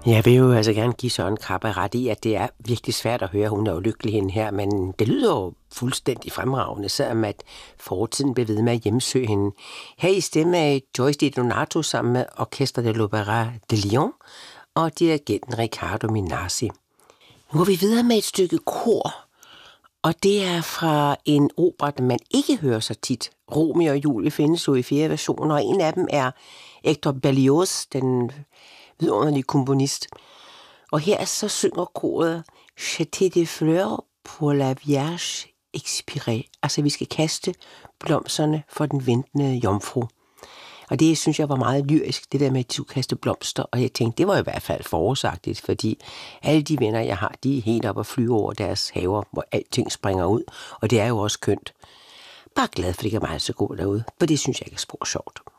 Jeg vil jo altså gerne give Søren Krabbe ret i, at det er virkelig svært at høre, hun er ulykkelig hende her, men det lyder jo fuldstændig fremragende, selvom at fortiden blev ved med at hjemsøge hende. Her i stemme af Joyce Di Donato sammen med Orchestre de l'Opéra de Lyon og dirigenten Riccardo Minasi. Nu går vi videre med et stykke kor, og det er fra en opera, man ikke hører så tit. Romeo og Julie findes jo i 4 versioner, og en af dem er Hector Berlioz, den vidunderlige komponist. Og her så synger koret Jeter des fleurs pour la Vierge expirée. Altså vi skal kaste blomsterne for den ventende jomfru. Og det synes jeg var meget lyrisk, det der med at kaste blomster. Og jeg tænkte, det var i hvert fald forårsagtigt, fordi alle de venner, jeg har, de er helt op og flyver over deres haver, hvor alting springer ud. Og det er jo også kønt. Bare glad, for det kan være så godt derude, for det synes jeg ikke er spor sjovt.